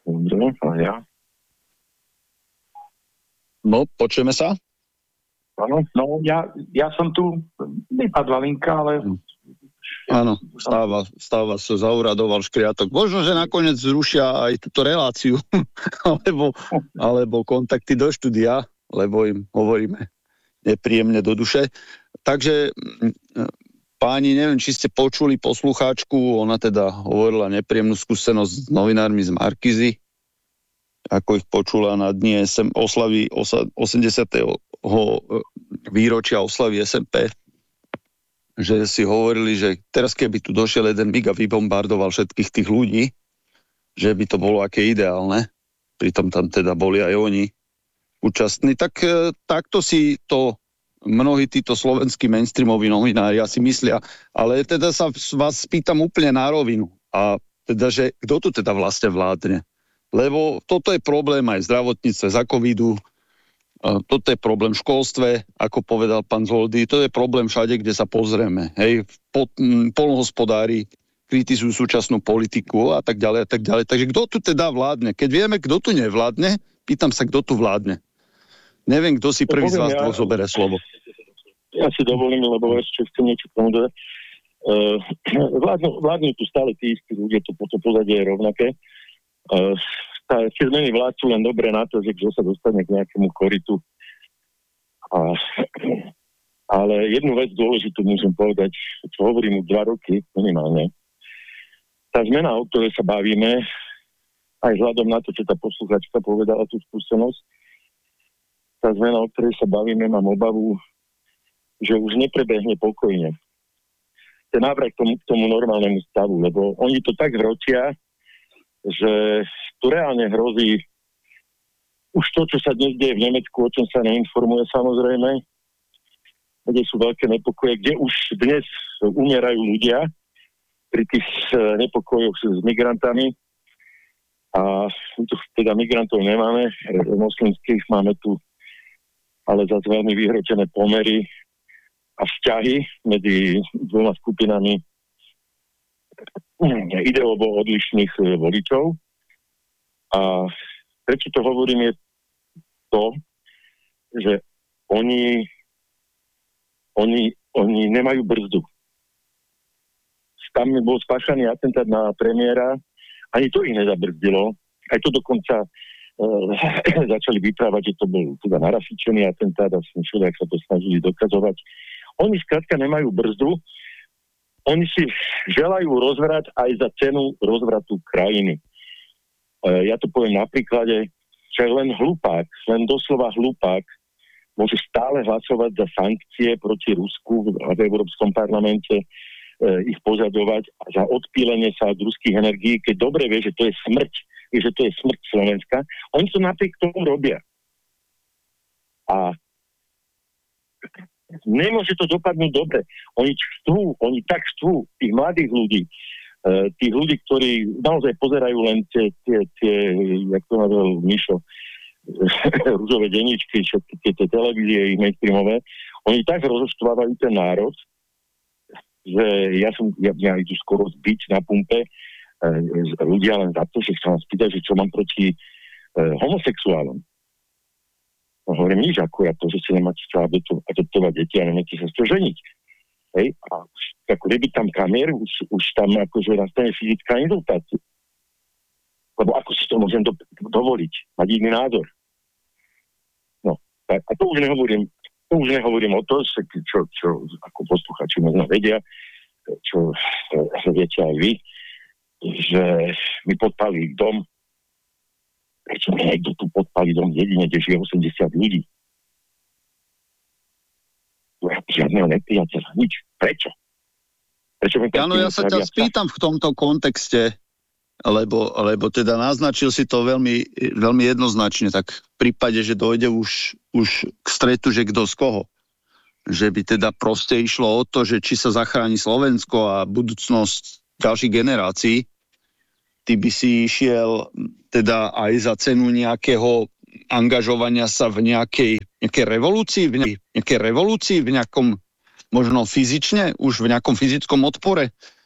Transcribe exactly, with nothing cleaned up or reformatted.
Dobre, a ja? No, počujeme sa? Áno, no ja, ja som tu, vypadla linka, ale... Áno, stáva, stáva sa, zauradoval škriatok. Možno, že nakoniec zrušia aj túto reláciu, alebo, alebo kontakty do štúdia, lebo im hovoríme nepríjemne do duše. Takže, páni, neviem, či ste počuli poslucháčku, ona teda hovorila nepríjemnú skúsenosť s novinármi z Markízy, ako ich počula na dni es em, oslavy osemdesiateho výročia oslavy es em pé, že si hovorili, že teraz keby tu došiel jeden MIG a vybombardoval všetkých tých ľudí, že by to bolo aké ideálne, pritom tam teda boli aj oni účastní, tak takto si to mnohí títo slovenskí mainstreamoví novinári asi myslia, ale teda sa vás spýtam úplne na rovinu, a teda, že kto tu teda vlastne vládne? Lebo toto je problém aj v zdravotníctve za covidu, toto je problém v školstve, ako povedal pán Zoldy, to je problém všade, kde sa pozrieme. Hej, poľnohospodári kritizujú súčasnú politiku a tak ďalej a tak ďalej. Takže kto tu teda vládne? Keď vieme, kto tu nevládne, pýtam sa, kto tu vládne. Neviem, kto si prvý z vás ja, dvoch zoberie slovo. Ja si dovolím, lebo ešte chcem niečo tomu dodať. Uh, vládnu, vládnu tu stále tí istí ľudia, to, to pozadie je rovnaké. Uh, Tie zmeny vlád sú len dobré na to, že kto sa dostane k nejakému koritu. A, ale jednu vec dôležitú musím povedať, čo hovorím už dva roky minimálne. Tá zmena, o ktorej sa bavíme, aj vzhľadom na to, čo tá posluchačka povedala tú skúsenosť, tá zmena, o ktorej sa bavíme, mám obavu, že už neprebehne pokojne. Ten návrat k tomu, k tomu normálnemu stavu, lebo oni to tak vročia, že tu reálne hrozí už to, čo sa dnes deje v Nemecku, o čom sa neinformuje samozrejme, kde sú veľké nepokoje, kde už dnes umierajú ľudia pri tých nepokojoch s migrantami. A tu teda migrantov nemáme, moslimských máme tu ale zase veľmi vyhročené pomery a vzťahy medzi dvoma skupinami ideovo odlišných voličov. A prečo to hovorím je to, že oni, oni, oni nemajú brzdu. Tam bol spáchaný atentát na premiéra, ani to ich nezabrzdilo. Aj to dokonca e, začali vyprávať, že to bol teda narafičený atentát a som všude, ak sa to snažili dokazovať. Oni skrátka nemajú brzdu. Oni si želajú rozvrat aj za cenu rozvratu krajiny. E, ja to poviem na príklade, že len hlupák, len doslova hlupák môže stále hlasovať za sankcie proti Rusku v Európskom parlamente, e, ich požadovať za odpílenie sa od ruských energií, keď dobre vie, že to je smrť, vie, že to je smrť Slovenska. Oni to napriek tomu robia. A nemôže to dopadnúť dobre. Oni chcú, oni tak chcú tých mladých ľudí, uh, tých ľudí, ktorí naozaj pozerajú len tie, tie, tie jak to nazval Mišo, rúžové denníčky, všetky tie, tie televízie, ich mainstreamové, oni tak rozoštvávajú ten národ, že ja som, ja, ja idú skoro zbiť na pumpe uh, ľudia len za to, že sa vám spýtať, že čo mám proti uh, homosexuálom. No, hovorím nič, akurát to, že si nemáte čo adoptovať deti a nemáte sa to ženiť. Hej? A ako keby tam kamier, už, už tam akože nastane fyzická inzultácia. Lebo ako si to môžem do, dovoliť? Mať iný názor. No, a, a to už nehovorím, to už nehovorím o to, čo, čo ako posluchači možno vedia, čo sa viete aj vy, že mi podpali dom. Prečo mi niekto tu podpali dom jedine, kde žije osemdesiat ľudí? Žiadneho nepriateľa, nič. Prečo? Prečo mi Áno, ja sa ťa spýtam v tomto kontexte, lebo, lebo teda naznačil si to veľmi, veľmi jednoznačne, tak v prípade, že dojde už, už k stretu, že kto z koho. Že by teda proste išlo o to, že či sa zachráni Slovensko a budúcnosť ďalších generácií, ty by si išiel teda aj za cenu nejakého angažovania sa v nejakej, nejakej revolúcii, v nejakej, nejakej revolúcii, v nejakom možno fyzične, už v nejakom fyzickom odpore.